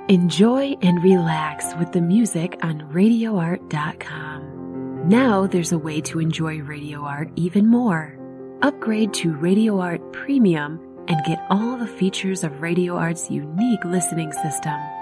Enjoy and relax with the music on RadioArt.com. Now there's a way to enjoy Radio Art even more. Upgrade to Radio Art Premium and get all the features of Radio Art's unique listening system.